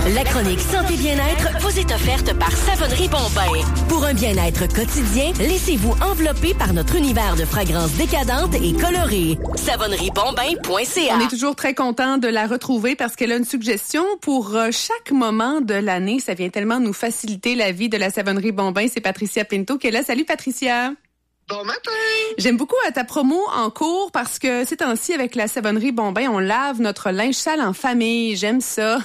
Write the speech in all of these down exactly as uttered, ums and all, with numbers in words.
La chronique Santé Bien-être vous est offerte par Savonnerie Bombay. Pour un bien-être quotidien, laissez-vous envelopper par notre univers de fragrances décadentes et colorées. savonnerie bombay point c a. On est toujours très content de la retrouver parce qu'elle a une suggestion pour chaque moment de l'année. Ça vient tellement nous faciliter la vie de la Savonnerie Bombay. C'est Patricia Pinto qui est là. Salut Patricia! Bon matin! J'aime beaucoup euh, ta promo en cours parce que ces temps-ci, avec la Savonnerie Bombay, on lave notre linge sale en famille. J'aime ça.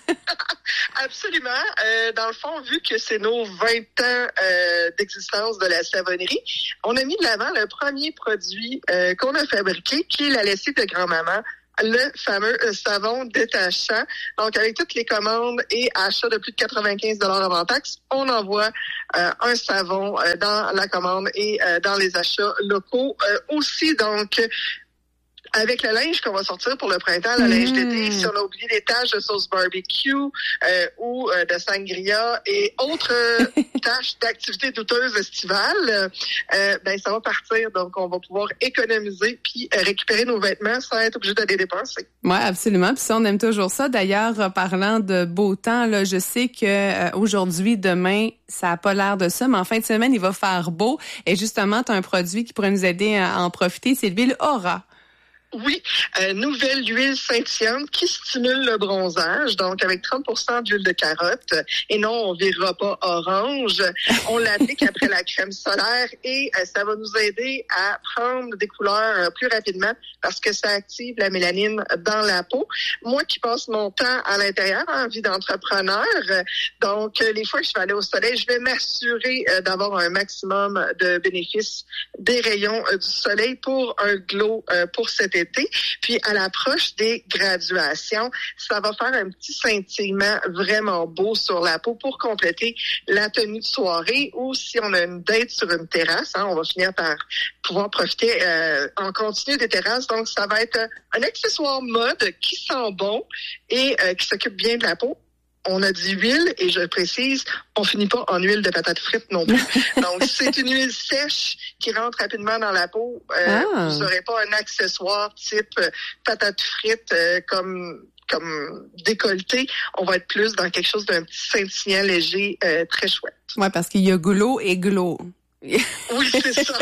Absolument. Euh, dans le fond, vu que c'est nos vingt ans euh, d'existence de la savonnerie, on a mis de l'avant le premier produit euh, qu'on a fabriqué, qui est la lessive de grand-maman, le fameux euh, savon détachant. Donc, avec toutes les commandes et achats de plus de quatre-vingt-quinze dollars avant taxe, on envoie euh, un savon euh, dans la commande et euh, dans les achats locaux euh, aussi. Donc, avec le linge qu'on va sortir pour le printemps, le mmh. linge d'été, si on a oublié des taches de sauce barbecue euh, ou euh, de sangria et autres euh, tâches d'activités douteuses estivales, euh, ben ça va partir. Donc, on va pouvoir économiser puis euh, récupérer nos vêtements sans être obligé d'aller dépenser. Oui, absolument. Puis ça, on aime toujours ça. D'ailleurs, parlant de beau temps, là, je sais que euh, aujourd'hui, demain, ça n'a pas l'air de ça, mais en fin de semaine, il va faire beau. Et justement, tu as un produit qui pourrait nous aider à en profiter, c'est l'huile Aura. Oui, euh, nouvelle huile scintillante qui stimule le bronzage, donc avec trente pour cent d'huile de carotte. Et non, on virera pas orange. On l'applique après la crème solaire et euh, ça va nous aider à prendre des couleurs euh, plus rapidement parce que ça active la mélanine dans la peau. Moi qui passe mon temps à l'intérieur en vie d'entrepreneur, euh, donc euh, les fois que je vais aller au soleil, je vais m'assurer euh, d'avoir un maximum de bénéfices des rayons euh, du soleil pour un glow euh, pour cet été. Puis à l'approche des graduations, ça va faire un petit scintillement vraiment beau sur la peau pour compléter la tenue de soirée ou si on a une date sur une terrasse, hein, on va finir par pouvoir profiter euh, en continu des terrasses. Donc ça va être un accessoire mode qui sent bon et euh, qui s'occupe bien de la peau. On a dit huile, et je précise, on finit pas en huile de patate frite non plus. Donc, c'est une huile sèche qui rentre rapidement dans la peau. Euh, ah. Vous n'aurez pas un accessoire type patate frite euh, comme comme décolleté. On va être plus dans quelque chose d'un petit scintillant léger, euh, très chouette. Oui, parce qu'il y a glow et glow. Oui, c'est ça.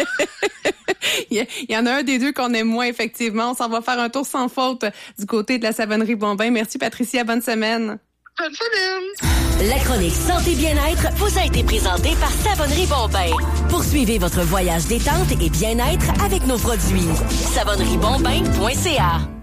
Il y en a un des deux qu'on aime moins, effectivement. On s'en va faire un tour sans faute du côté de la Savonnerie Bombay. Merci, Patricia. Bonne semaine. Bonne semaine! La chronique Santé Bien-être vous a été présentée par Savonnerie Bombay. Poursuivez votre voyage détente et bien-être avec nos produits. savonnerie bombay point c a